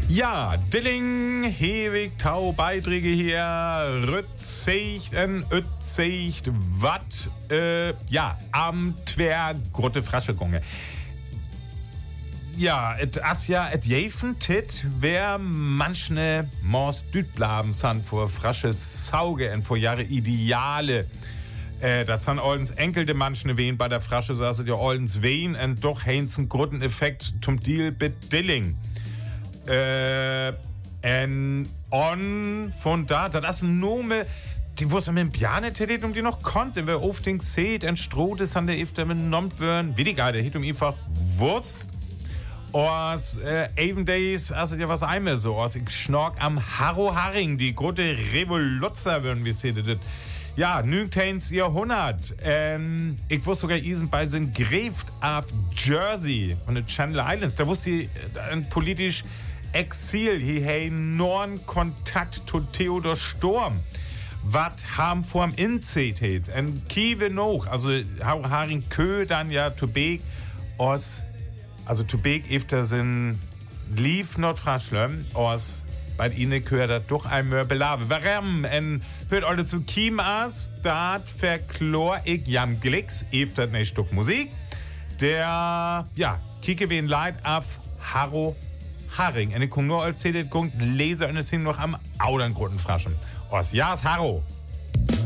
Ja, Dilling, Hewig, Tau, Beiträge hier, Rützicht, Ützicht, Watt, am Twer, Grotte Fraschegonge. Ja, et jefen tit, wer manchne Mors Dütblaben san vor frasche Sauge en vor Jahre Ideale. Das san oldens enkelte manchne wen bei der Frasche, so hast ja oldens wen en doch heinzen Grutteneffekt zum Deal mit Dilling. En on von da, das ist ein Nome, die wusste mit dem Piane tätigt, die noch konnte, wer auf den seht, en Strohdes an der Ifter mit nommt würden, wie die Geide, hit einfach Wurst. Aus Even Days, also ja was einmal so, aus ich schnork am Harro Haring, die große Revoluzzer, würden wir sehen. Ja, 19. Jahrhundert. Ich wusste sogar, Isen bei sind Gräft auf Jersey von den Channel Islands. Da wusste ich ein politisch Exil, hier enormen Kontakt zu Theodor Storm. Was haben vorm Inzeit, ein Kiewe noch, also Harro Haring Kö, dann ja zu Beek, aus. Also zu Beek efter sind lief not fraschlem, aus bei ihnen gehört das doch einmal belave. Warum? En hört alle zu Kiem as, dat verklor ich jam Glicks, efter ne Stück Musik. Der, kicke wen leid auf Harro Haring. En ich komm nur als CD, lese und es sind noch am Auderngrund fraschen. Aus Jas Harro.